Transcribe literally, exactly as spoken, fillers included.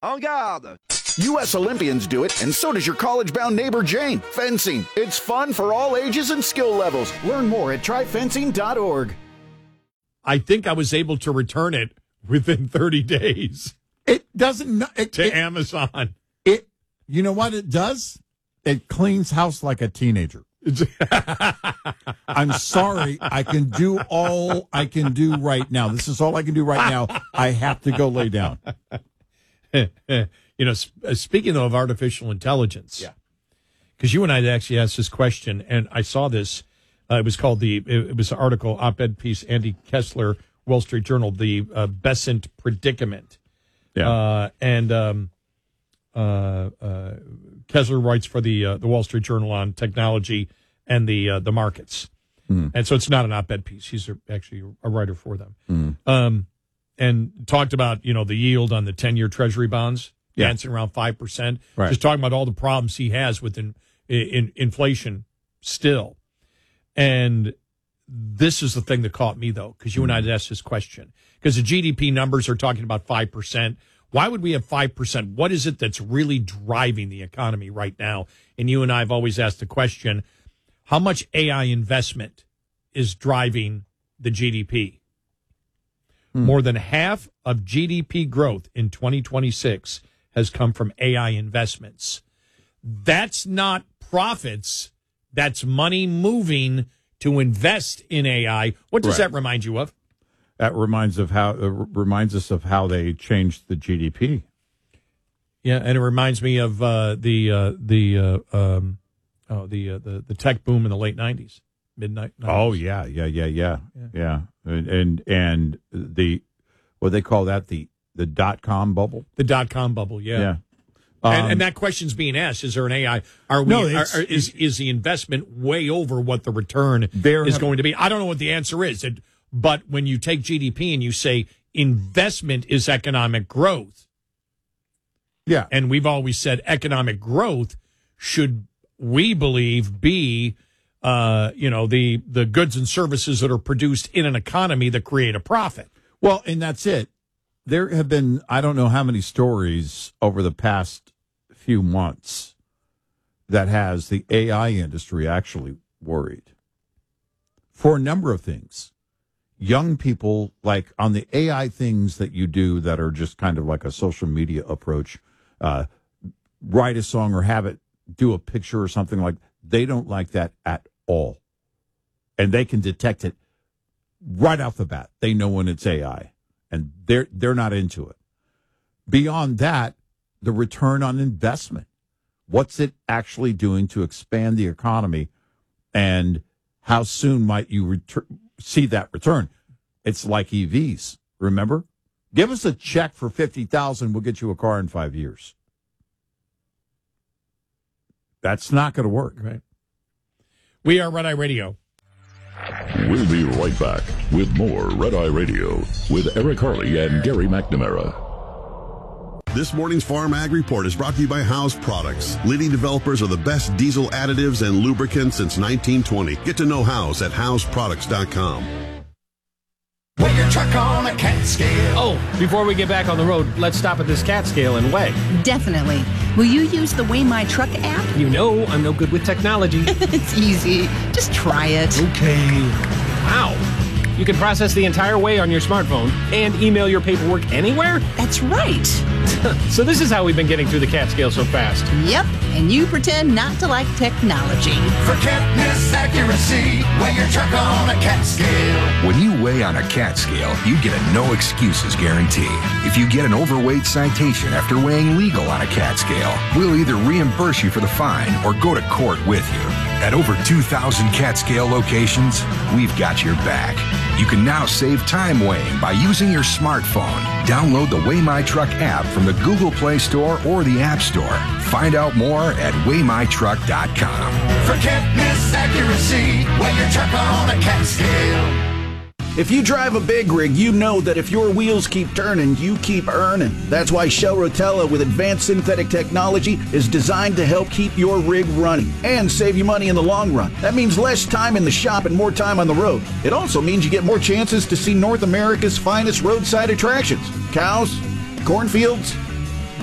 En garde! U S Olympians do it, and so does your college-bound neighbor Jane. Fencing. It's fun for all ages and skill levels. Learn more at try fencing dot org. I think I was able to return it within thirty days. It doesn't it, to it, Amazon. It, you know what it does? It cleans house like a teenager. I'm sorry. I can do all I can do right now. This is all I can do right now. I have to go lay down. You know, speaking though of artificial intelligence, yeah, because you and I actually asked this question, and I saw this. Uh, it was called the. It was an article, op-ed piece, Andy Kessler, Wall Street Journal, the uh, Besant predicament. Yeah, uh, and um, uh, uh, Kessler writes for the uh, the Wall Street Journal on technology and the uh, the markets, mm. and so it's not an op-ed piece. He's a, actually a writer for them, mm. um, and talked about you know the yield on the ten-year Treasury bonds. Yeah. Dancing around five percent. Right. Just talking about all the problems he has with in, in, inflation still. And this is the thing that caught me, though, because you mm-hmm. and I asked this question. Because the G D P numbers are talking about five percent. Why would we have five percent? What is it that's really driving the economy right now? And you and I have always asked the question, how much A I investment is driving the G D P? Mm. More than half of G D P growth in twenty twenty-six has come from A I investments. That's not profits. That's money moving to invest in A I. What does right. that remind you of? That reminds of how uh, reminds us of how they changed the G D P. Yeah, and it reminds me of uh, the uh, the uh, um, oh the, uh, the the tech boom in the late nineties, midnight. Oh yeah, yeah, yeah, yeah, yeah, yeah. And, and and the what they call that the the dot com bubble. The dot com bubble, yeah. Yeah. Um, and, and that question's being asked: is there an A I? Are we? No, are, are, is is the investment way over what the return is have, going to be? I don't know what the answer is. It, but when you take G D P and you say investment is economic growth, yeah, and we've always said economic growth should, we believe, be uh, you know the the goods and services that are produced in an economy that create a profit. Well, and that's it. There have been, I don't know how many stories over the past few months that has the A I industry actually worried for a number of things. Young people, like on the A I things that you do that are just kind of like a social media approach, uh, write a song or have it do a picture or something like, they don't like that at all. And they can detect it right off the bat. They know when it's A I. And they're they're not into it. Beyond that, the return on investment. What's it actually doing to expand the economy, and how soon might you retur- see that return? It's like E Vs. Remember, give us a check for fifty thousand dollars, we'll get you a car in five years. That's not going to work, right? We are Red Eye Radio. We'll be right back with more Red Eye Radio with Eric Harley and Gary McNamara. This morning's Farm Ag Report is brought to you by House Products, leading developers of the best diesel additives and lubricants since nineteen twenty. Get to know House at house products dot com. Weigh your truck on a cat scale. Oh, before we get back on the road, let's stop at this cat scale and weigh. Definitely. Will you use the Weigh My Truck app? You know I'm no good with technology. It's easy. Just try it. Okay. Wow. You can process the entire weigh on your smartphone and email your paperwork anywhere? That's right. So this is how we've been getting through the cat scale so fast. Yep, and you pretend not to like technology. For catness accuracy, weigh your truck on a cat scale. When you weigh on a cat scale, you get a no excuses guarantee. If you get an overweight citation after weighing legal on a cat scale, we'll either reimburse you for the fine or go to court with you. At over two thousand cat scale locations, we've got your back. You can now save time weighing by using your smartphone. Download the Weigh My Truck app from the Google Play Store or the App Store. Find out more at weigh my truck dot com. For catness accuracy, weigh your truck on a cat scale. If you drive a big rig, you know that if your wheels keep turning, you keep earning. That's why Shell Rotella with advanced synthetic technology is designed to help keep your rig running and save you money in the long run. That means less time in the shop and more time on the road. It also means you get more chances to see North America's finest roadside attractions. Cows, cornfields,